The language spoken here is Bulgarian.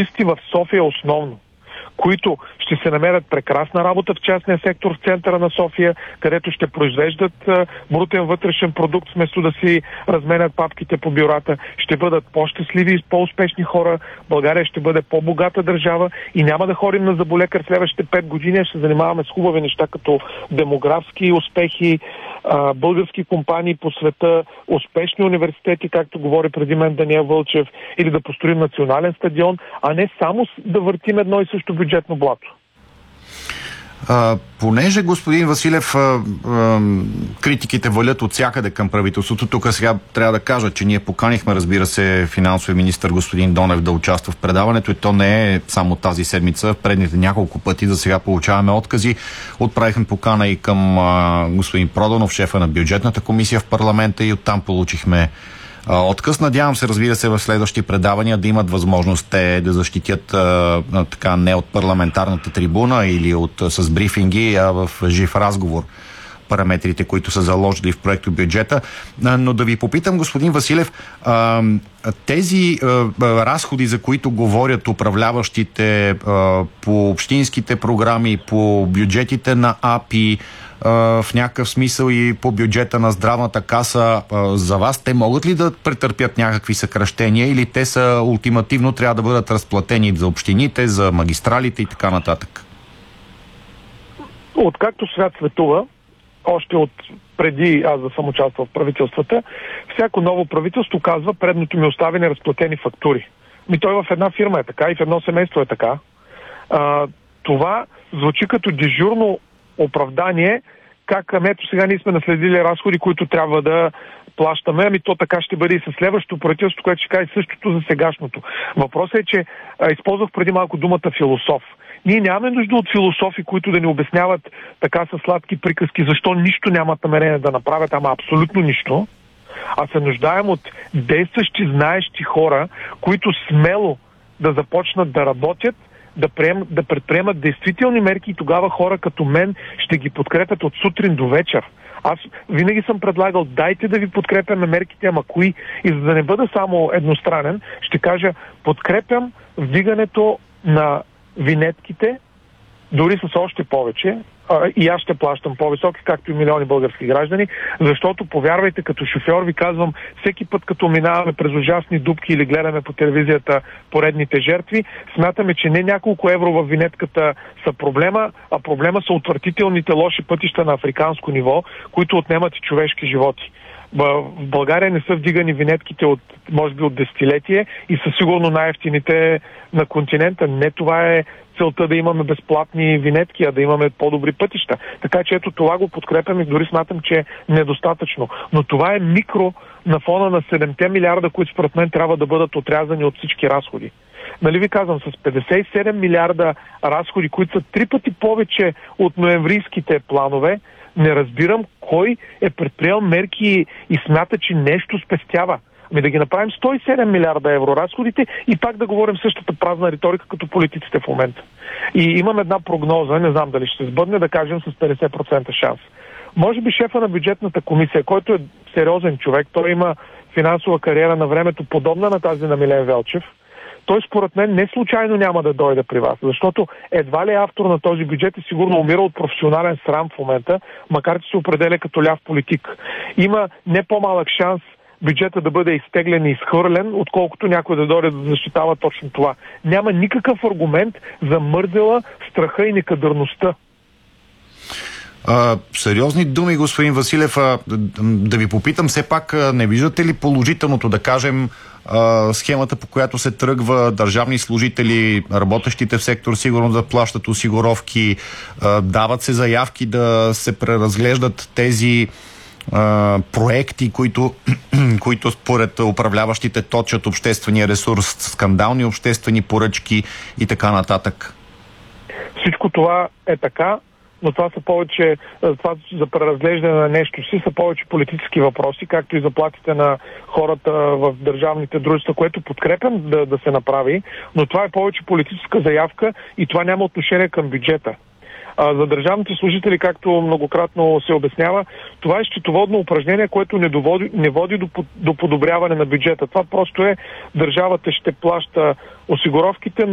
Таксисти в София основно, които ще се намерят прекрасна работа в частния сектор в центъра на София, където ще произвеждат брутен вътрешен продукт, вместо да си разменят папките по бюрата, ще бъдат по-щастливи и по-успешни хора, България ще бъде по-богата държава и няма да ходим на заболекар следващите 5 години, ще се занимаваме с хубави неща, като демографски успехи, български компании по света, успешни университети, както говори преди мен Даниел Вълчев, или да построим национален стадион, а не само да въртим едно и също бюджетно блато. Понеже, господин Василев, критиките валят от всякъде към правителството, тук сега трябва да кажа, че ние поканихме, разбира се, финансовия министър господин Донев да участва в предаването и то не е само тази седмица. В предните няколко пъти за сега получаваме откази. Отправихме покана и към господин Проданов, шефа на бюджетната комисия в парламента, и оттам получихме отказ. Надявам се, разбира се, в следващи предавания да имат възможност те да защитят така не от парламентарната трибуна или с брифинги, а в жив разговор параметрите, които са заложили в проекто бюджета. Но да ви попитам, господин Василев, тези разходи, за които говорят управляващите по общинските програми, по бюджетите на АПИ, в някакъв смисъл и по бюджета на здравната каса, за вас те могат ли да претърпят някакви съкращения или те са ултимативно трябва да бъдат разплатени за общините, за магистралите и така нататък? Откакто свят светува, още от преди аз да съм участвал в правителствата, всяко ново правителство казва: предното ми остави неразплатени фактури. Той в една фирма е така и в едно семейство е така. Това звучи като дежурно оправдание, как ето сега ние сме наследили разходи, които трябва да плащаме, то така ще бъде и със следващото правителство, което ще каже същото за сегашното. Въпросът е, че използвах преди малко думата философ. Ние нямаме нужда от философи, които да ни обясняват така със сладки приказки, защо нищо нямат намерение да направят, ама абсолютно нищо, а се нуждаем от действащи, знаещи хора, които смело да започнат да работят, да предприемат действителни мерки и тогава хора като мен ще ги подкрепят от сутрин до вечер. Аз винаги съм предлагал: дайте да ви подкрепяме мерките, ама кои? И за да не бъда само едностранен, ще кажа: подкрепям вдигането на винетките, дори с още повече, и аз ще плащам по-високи, както и милиони български граждани, защото, повярвайте, като шофьор ви казвам, всеки път като минаваме през ужасни дупки или гледаме по телевизията поредните жертви, смятаме, че не няколко евро в винетката са проблема, а проблема са отвратителните лоши пътища на африканско ниво, които отнемат и човешки животи. В България не са вдигани винетките може би от десетилетие и са сигурно най-евтините на континента. Не това е целта, да имаме безплатни винетки, а да имаме по-добри пътища. Така че ето това го подкрепям и дори смятам, че е недостатъчно. Но това е микро на фона на 7 милиарда, които според мен трябва да бъдат отрязани от всички разходи. Нали ви казвам, с 57 милиарда разходи, които са 3 пъти повече от ноемврийските планове, не разбирам кой е предприел мерки и смята, че нещо спестява. Да ги направим 107 милиарда евро разходите и пак да говорим същата празна риторика като политиците в момента. И имам една прогноза, не знам дали ще се сбъдне, да кажем с 50% шанс. Може би шефа на бюджетната комисия, който е сериозен човек, той има финансова кариера на времето подобна на тази на Милен Велчев, той според мен не случайно няма да дойде при вас, защото едва ли автор на този бюджет е сигурно умира от професионален срам в момента, макар че се определя като ляв политик. Има не по-малък шанс бюджета да бъде изтеглен и изхвърлен, отколкото някой да дойде да защитава точно това. Няма никакъв аргумент за мързела, страха и некадърността. Сериозни думи, господин Василев. Да ви попитам, все пак не виждате ли положителното, да кажем, схемата, по която се тръгва държавни служители, работещите в сектор сигурно да плащат осигуровки, дават се заявки да се преразглеждат тези проекти, които според управляващите точат обществения ресурс, скандални обществени поръчки и така нататък? Всичко това е така, но това са повече, това за преразглеждане на нещо си са повече политически въпроси, както и заплатите на хората в държавните дружества, което подкрепям да се направи, но това е повече политическа заявка и това няма отношение към бюджета. За държавните служители, както многократно се обяснява, това е счетоводно упражнение, което не води до подобряване на бюджета. Това просто е: държавата ще плаща осигуровките,